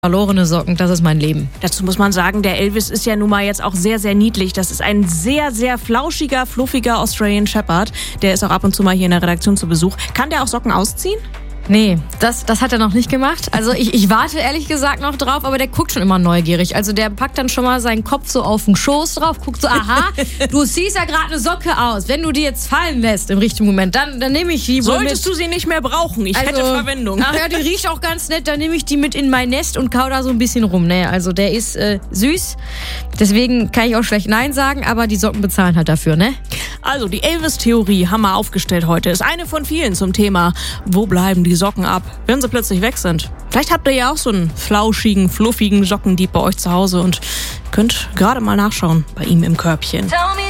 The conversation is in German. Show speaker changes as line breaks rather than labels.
Verlorene Socken, das ist mein Leben.
Dazu muss man sagen, der Elvis ist ja nun mal jetzt auch sehr, sehr niedlich. Das ist ein sehr, sehr flauschiger, fluffiger Australian Shepherd. Der ist auch ab und zu mal hier in der Redaktion zu Besuch. Kann der auch Socken ausziehen?
Nee, das hat er noch nicht gemacht. Also ich warte ehrlich gesagt noch drauf, aber der guckt schon immer neugierig. Also der packt dann schon mal seinen Kopf so auf den Schoß drauf, guckt so, aha, du ziehst ja gerade eine Socke aus. Wenn du die jetzt fallen lässt im richtigen Moment, dann nehme ich die wohl mit.
Solltest du sie nicht mehr brauchen, ich hätte Verwendung.
Ach ja, die riecht auch ganz nett, dann nehme ich die mit in mein Nest und kau da so ein bisschen rum. Nee, also der ist süß, deswegen kann ich auch schlecht Nein sagen, aber die Socken bezahlen halt dafür, ne?
Also die Elvis-Theorie haben wir aufgestellt heute. Ist eine von vielen zum Thema, wo bleiben die Socken ab, wenn sie plötzlich weg sind. Vielleicht habt ihr ja auch so einen flauschigen, fluffigen Sockendieb bei euch zu Hause und könnt gerade mal nachschauen bei ihm im Körbchen.